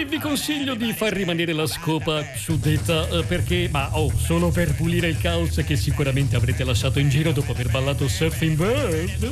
E vi consiglio di far rimanere la scopa suddetta perché, solo per pulire il caos che sicuramente avrete lasciato in giro dopo aver ballato Surfing Bird.